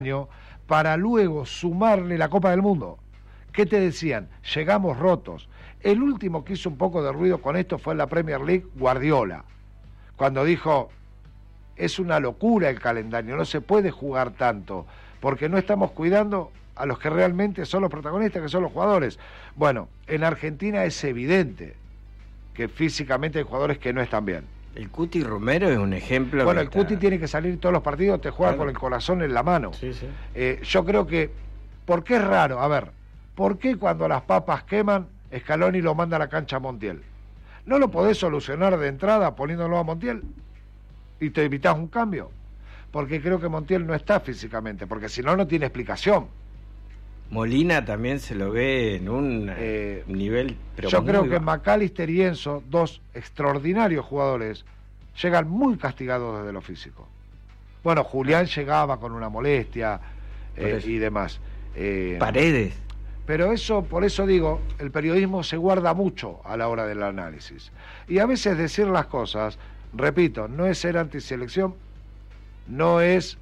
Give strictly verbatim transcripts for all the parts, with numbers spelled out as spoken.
para luego sumarle la Copa del Mundo. ¿Qué te decían? Llegamos rotos. El último que hizo un poco de ruido con esto fue en la Premier League, Guardiola, cuando dijo, es una locura el calendario, no se puede jugar tanto, porque no estamos cuidando a los que realmente son los protagonistas, que son los jugadores. Bueno, en Argentina es evidente que físicamente hay jugadores que no están bien. El Cuti Romero es un ejemplo. Bueno, el está... Cuti tiene que salir todos los partidos, te juega claro. con el corazón en la mano. Sí, sí. Eh, yo creo que, ¿por qué es raro? A ver, ¿por qué cuando las papas queman, Scaloni lo manda a la cancha a Montiel? ¿No lo podés solucionar de entrada poniéndolo a Montiel? Y te evitás un cambio. Porque creo que Montiel no está físicamente, porque si no, no tiene explicación. Molina también se lo ve en un eh, nivel... Pero yo creo que McAllister y Enzo, dos extraordinarios jugadores, llegan muy castigados desde lo físico. Bueno, Julián llegaba con una molestia eh, y demás. Eh, Paredes. Pero eso, por eso digo, el periodismo se guarda mucho a la hora del análisis. Y a veces decir las cosas, repito, no es ser antiselección, no es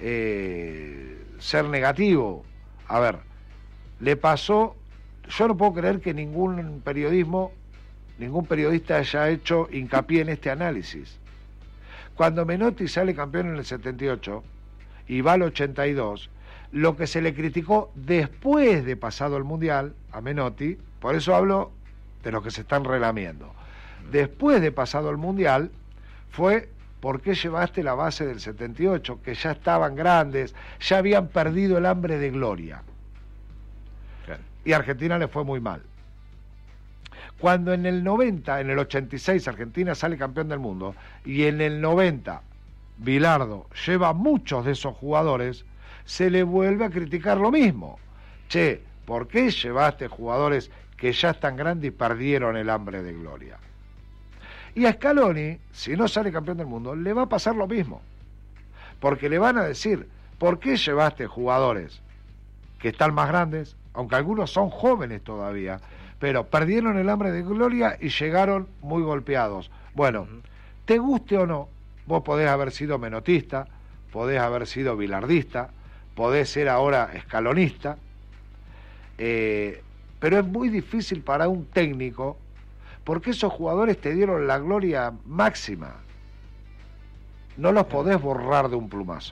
eh, ser negativo. A ver, le pasó, yo no puedo creer que ningún periodismo, ningún periodista haya hecho hincapié en este análisis. Cuando Menotti sale campeón en el setenta y ocho y va al ochenta y dos, lo que se le criticó después de pasado el Mundial a Menotti, por eso hablo de los que se están relamiendo, después de pasado el Mundial, fue ¿por qué llevaste la base del setenta y ocho? Que ya estaban grandes, ya habían perdido el hambre de gloria. Claro. Y a Argentina le fue muy mal. Cuando en el noventa, en el ochenta y seis, Argentina sale campeón del mundo, y en el noventa, Bilardo lleva muchos de esos jugadores, se le vuelve a criticar lo mismo. Che, ¿por qué llevaste jugadores que ya están grandes y perdieron el hambre de gloria? Y a Scaloni, si no sale campeón del mundo, le va a pasar lo mismo. Porque le van a decir, ¿por qué llevaste jugadores que están más grandes, aunque algunos son jóvenes todavía, pero perdieron el hambre de gloria y llegaron muy golpeados? Bueno, te guste o no, vos podés haber sido menotista, podés haber sido bilardista, podés ser ahora escalonista, eh, pero es muy difícil para un técnico, porque esos jugadores te dieron la gloria máxima. No los podés borrar de un plumazo.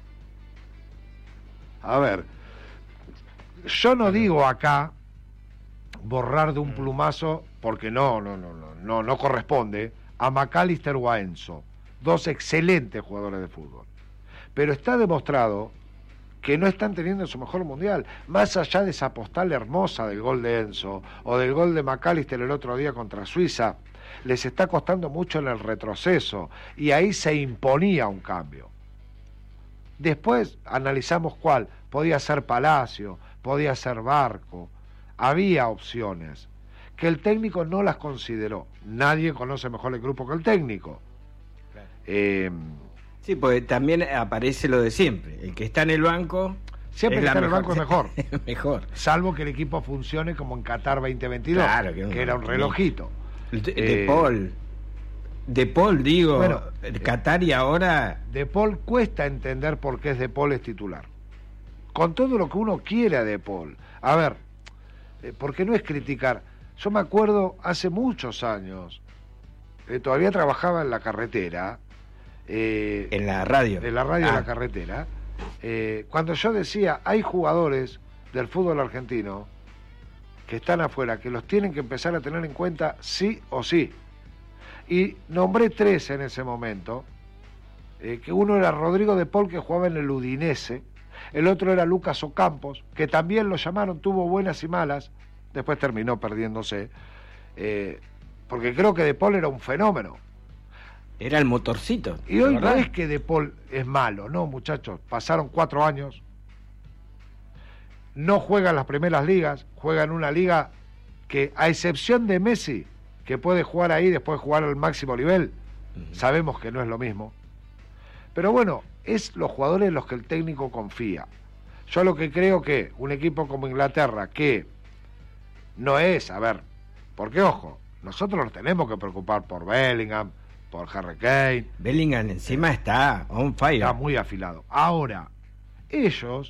A ver, yo no digo acá borrar de un plumazo, porque no, no, no, no, no, no corresponde, a McAllister o a Enzo, dos excelentes jugadores de fútbol. Pero está demostrado que no están teniendo su mejor mundial, más allá de esa postal hermosa del gol de Enzo o del gol de McAllister el otro día contra Suiza, les está costando mucho en el retroceso y ahí se imponía un cambio. Después analizamos cuál, podía ser Palacio, podía ser Barco, había opciones que el técnico no las consideró. Nadie conoce mejor el grupo que el técnico. Claro. Eh, Sí, porque también aparece lo de siempre. El que está en el banco... Siempre que está en el banco es mejor. mejor. Salvo que el equipo funcione como en Qatar veinte veintidós, claro, que, que era un relojito. De, de eh, Paul. De Paul, digo, bueno, Qatar y ahora... De Paul cuesta entender por qué es De Paul es titular. Con todo lo que uno quiere a De Paul. A ver, eh, porque no es criticar. Yo me acuerdo hace muchos años, eh, todavía trabajaba en la carretera... Eh, en la radio. En la radio ah. de la carretera. Eh, cuando yo decía, hay jugadores del fútbol argentino que están afuera, que los tienen que empezar a tener en cuenta sí o sí. Y nombré tres en ese momento, eh, que uno era Rodrigo de Paul, que jugaba en el Udinese, el otro era Lucas Ocampos, que también lo llamaron, tuvo buenas y malas, después terminó perdiéndose, eh, porque creo que De Paul era un fenómeno. Era el motorcito. Y hoy no es que De Paul es malo, no, muchachos. Pasaron cuatro años. No juega en las primeras ligas. Juega en una liga que, a excepción de Messi, que puede jugar ahí después de jugar al máximo nivel, uh-huh. sabemos que no es lo mismo. Pero bueno, es los jugadores en los que el técnico confía. Yo lo que creo que un equipo como Inglaterra, que no es, a ver, porque ojo, nosotros nos tenemos que preocupar por Bellingham, por Harry Kane. Bellingham encima está on fire. Está muy afilado. Ahora, ellos